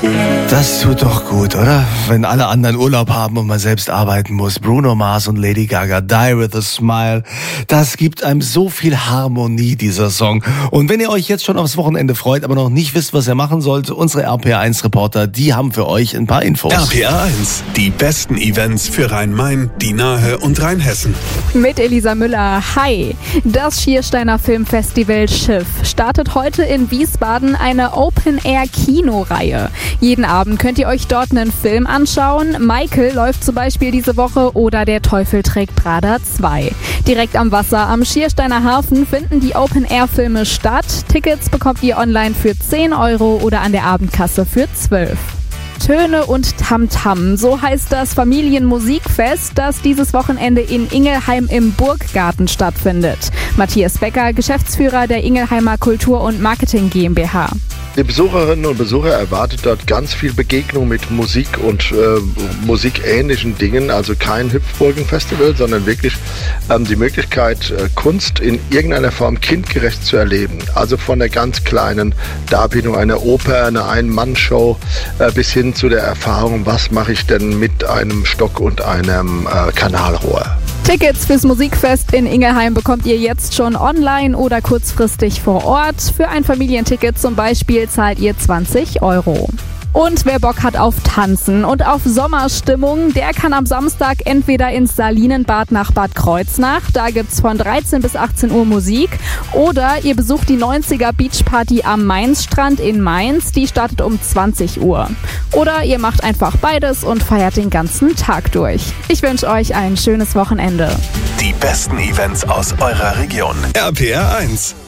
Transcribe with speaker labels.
Speaker 1: Das tut doch gut, oder? Wenn alle anderen Urlaub haben und man selbst arbeiten muss. Bruno Mars und Lady Gaga, Die With A Smile. Das gibt einem so viel Harmonie, dieser Song. Und wenn ihr euch jetzt schon aufs Wochenende freut, aber noch nicht wisst, was ihr machen sollt, unsere RPR1-Reporter, die haben für euch ein paar Infos.
Speaker 2: RPR1, die besten Events für Rhein-Main, die Nahe und Rheinhessen.
Speaker 3: Mit Elisa Müller. Hi! Das Schiersteiner Filmfestival Schiff startet heute in Wiesbaden eine Open-Air-Kinoreihe. Jeden Abend könnt ihr euch dort einen Film anschauen. Michael läuft zum Beispiel diese Woche oder Der Teufel trägt Prada 2. Direkt am Wasser am Schiersteiner Hafen finden die Open-Air-Filme statt. Tickets bekommt ihr online für 10 € oder an der Abendkasse für 12. Töne und Tamtam, so heißt das Familienmusikfest, das dieses Wochenende in Ingelheim im Burggarten stattfindet. Matthias Becker, Geschäftsführer der Ingelheimer Kultur- und Marketing GmbH.
Speaker 4: Die Besucherinnen und Besucher erwartet dort ganz viel Begegnung mit Musik und musikähnlichen Dingen. Also kein Hüpfburgen-Festival, sondern wirklich die Möglichkeit, Kunst in irgendeiner Form kindgerecht zu erleben. Also von der ganz kleinen Darbietung einer Oper, einer Ein-Mann-Show bis hin zu der Erfahrung, was mache ich denn mit einem Stock und einem Kanalrohr.
Speaker 3: Tickets fürs Musikfest in Ingelheim bekommt ihr jetzt schon online oder kurzfristig vor Ort. Für ein Familienticket zum Beispiel zahlt ihr 20 €. Und wer Bock hat auf Tanzen und auf Sommerstimmung, der kann am Samstag entweder ins Salinenbad nach Bad Kreuznach, da gibt's von 13 bis 18 Uhr Musik, oder ihr besucht die 90er Beachparty am Mainzstrand in Mainz, die startet um 20 Uhr. Oder ihr macht einfach beides und feiert den ganzen Tag durch. Ich wünsche euch ein schönes Wochenende.
Speaker 2: Die besten Events aus eurer Region. RPR1.